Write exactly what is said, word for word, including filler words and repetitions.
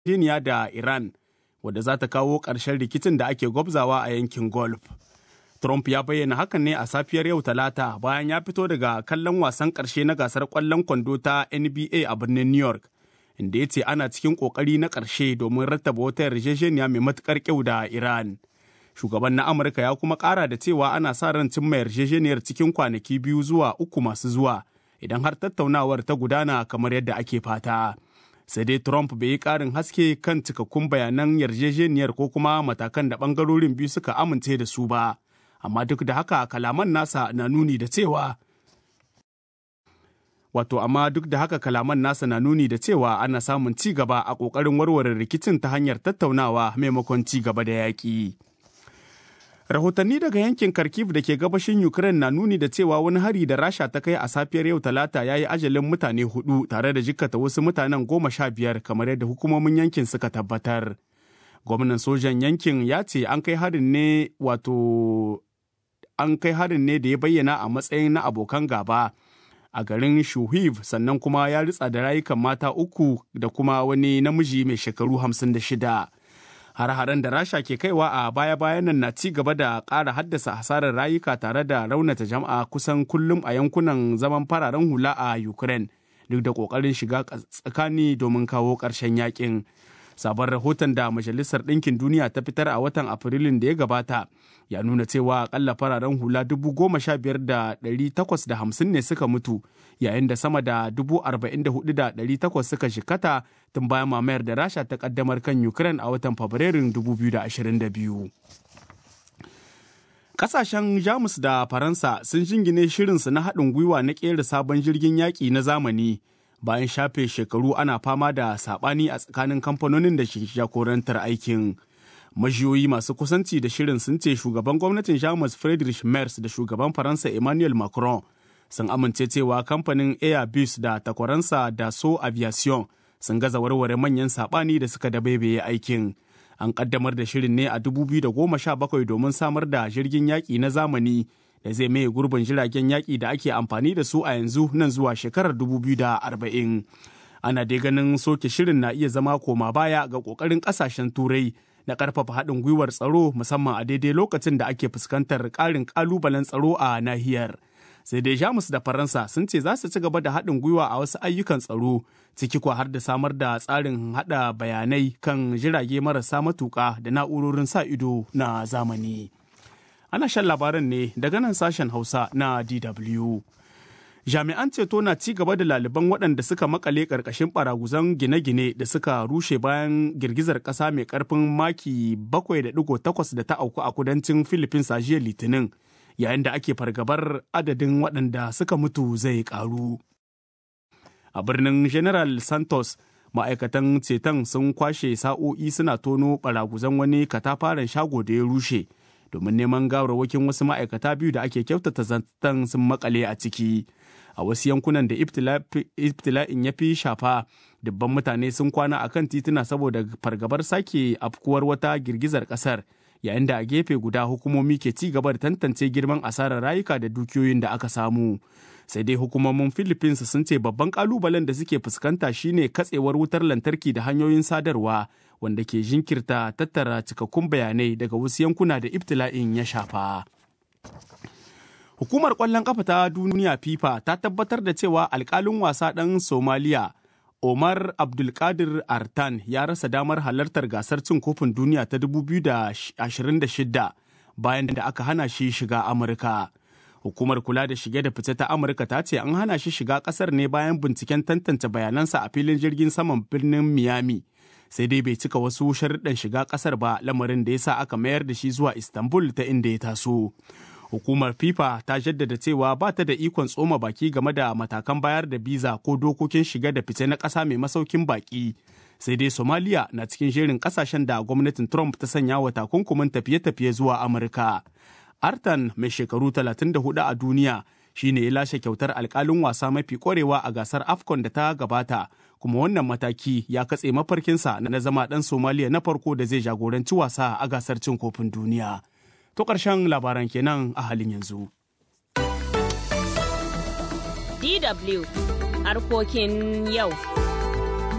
yarjejeniya da Iran wadda za ta kawo ƙarshen rikicin da ake gwabzawa a yankin Gulf. Trump ya bayyana hakan ne a safiyar yau Talata bayan ya fito daga kallon wasan ƙarshe na gasar ƙwallon kwando ta N B A a birnin New York, inda ya ce ana cikin ƙoƙari na ƙarshe domin rattaba wata yarjejeniya mai matuƙar kyau da Iran. Shugaban na Amurka ya kuma ƙara da cewa ana sa ran cimma yarjejeniyar cikin kwanaki biyu zuwa uku masu zuwa idan har tattaunawar ta gudana kamar yadda ake fata. Sai dai Trump bai yi ƙarin haske kan cikakkun bayanan yarjejeniyar ko kuma matakan da ɓangarorin biyu suka amince da su ba. Amma duk da haka kalaman nasa na nuni da cewa wato amma duk da haka kalaman nasa na nuni da cewa ana samun ci gaba a ƙoƙarin warware rikicin ta hanyar tattaunawa maimakon ci gaba da yaƙi. Rahotanni daga yankin Kharkiv da ke gabashin Ukraine na nuni da cewa wani hari da Rasha ta kai a safiyar yau Talata ya yi ajalin mutane hudu tare da jikkata wasu mutanen goma sha biyar kamar yadda hukumomin yankin suka tabbatar. Gwamnan sojan yankin ya ce an kai harin ne wato an kai harin ne da ya bayyana a matsayin na abokan gaba a garin Shuhiv, sannan kuma ya ritsa da rayukan mata uku da kuma wani namiji mai shekaru hamsin da shida. Har-haren da Rasha ke kaiwa a baya-bayan nan na ci gaba da ƙara haddasa hasarar rayuka tare da raunata jama'a kusan kullum a yankunan zaman fararen hula a Ukraine, duk da ƙoƙarin shiga tsakani domin kawo ƙarshen yakin. Sabon rahoton da Majalisar Ɗinkin Duniya ta fitar a watan Afrilun da ya gabata ya nuna cewa akalla fararen hula dubu goma sha biyar da ɗari takwas da hamsin ne suka mutu, yayin da sama da dubu arba'in da hudu da ɗari takwas suka shikata tun bayan mamayar da Rasha ta kaddamar kan Ukraine a watan Fabrairun dubu biyu da ashirin da biyu. Ƙasashen Jamus da Faransa sun jingine shirinsu na haɗin gwiwa na ƙera sabon jirgin yaƙi na zamani, bayan shafe shekaru ana fama da saɓani a tsakanin kamfanonin da ke jagorantar aikin. Majiyoyi masu kusanci da shirin sun ce shugaban gwamnatin Jamus Friedrich Merz da shugaban Faransa Emmanuel Macron sun amince cewa kamfanin Airbus da takwaransa Dassault Aviation sun gaza warware manyan saɓani da suka dabaibaye aikin. An ƙaddamar da shirin ne a dubu biyu da goma sha bakwai domin samar da jirgin yaƙi na zamani da zai maye gurbin jiragen yaƙi da ake amfani da su a yanzu nan zuwa shekarar dubu biyu da arba'in. Ana dai ganin soke shirin na iya zama koma baya ga ƙoƙarin ƙasashen Turai na ƙarfafa haɗin gwiwar tsaro musamman a daidai lokacin da ake fuskantar ƙarin ƙalubalen tsaro a nahiyar. Sai dai Jamus da Faransa sun ce za su ci gaba da haɗin gwiwa a wasu ayyukan tsaro, ciki kuwa har da samar da tsarin haɗa bayanai kan jirage marasa matuƙa da na'urorin sa ido na zamani. Ana shan labaran ne daga nan sashen Hausa na D W. Jami'an ceto na ci gaba da laliban waɗanda suka makale ƙarƙashin ɓaraguzan gine-gine da suka rushe bayan girgizar ƙasa mai ƙarfin maki bakwai da ɗigo takwas da ta auku a kudancin Philippines a jiya Litinin, yayin da ake fargabar adadin waɗanda suka mutu zai ƙaru. A birnin General Santos, ma'aikatan ceton sun kwashe sa'o'i suna tono ɓaraguzan wani katafaren shago da ya rushe, domin neman gawarwakin wasu ma'aikata biyu da ake kyautata zaton sun makale a ciki. A wasu yankunan da ibtila'in ya fi shafa, dubban mutane sun kwana a kan tituna saboda fargabar sake afkuwar wata girgizar ƙasar, yayin da a gefe guda hukumomi ke ci gaba da tantance girman asarar rayuka da dukiyoyin da aka samu. Sai dai hukumomin Philippines sun ce babban ƙalubalen da suke fuskanta shine katsewar wutar lantarki da hanyoyin sadarwa, wanda ke jinkirta tattara cikakkun bayanai daga wasu yankuna da ibtila'in ya shafa. Hukumar ƙwallon ƙafa ta duniya FIFA ta tabbatar da cewa alƙalin wasa ɗan Somaliya Omar Abdulkadir Artan ya rasa damar halartar gasar cin kofin duniya ta dubu biyu da ashirin da shida bayan da aka hana shi shiga Amurka. Hukumar kula da shige da fice ta Amurka ta ce an hana shi shiga ƙasar ne bayan binciken tantance bayanansa a filin jirgin saman birnin Miami. Sai dai bai cika wasu sharuɗan shiga ƙasar ba, lamarin da ya sa aka mayar da shi zuwa Istanbul ta inda ya taso. Hukumar FIFA ta jaddada cewa ba ta da ikon tsoma baki game da matakan bayar da biza ko dokokin shiga da fice na ƙasa mai masaukin baki. Sai dai Somalia na cikin jerin ƙasashen da gwamnatin Trump ta sanya wa takunkumin tafiye-tafiye zuwa Amurka. Artan mai shekaru talatin da hudu a duniya shi ne ya lashe kyautar alkalin wasa mafi ƙwarewa a gasar AFCON da ta gabata, kuma wannan mataki ya katse mafarkinsa na zama ɗan Somaliya na farko da zai jagoranci wasa a gasar cin kofin duniya. To ƙarshen labaran kenan a halin yanzu. D W harkokin yau.